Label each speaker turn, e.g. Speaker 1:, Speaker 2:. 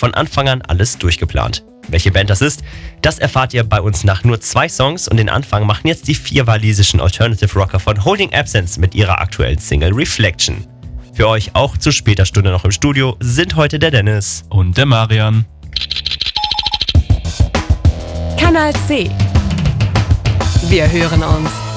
Speaker 1: von Anfang an alles durchgeplant. Welche Band das ist, das erfahrt ihr bei uns nach nur 2 Songs und den Anfang machen jetzt die 4 walisischen Alternative Rocker von Holding Absence mit ihrer aktuellen Single Reflection. Für euch auch zu später Stunde noch im Studio sind heute der Dennis
Speaker 2: und der Marian.
Speaker 3: Kanal C. Wir hören uns.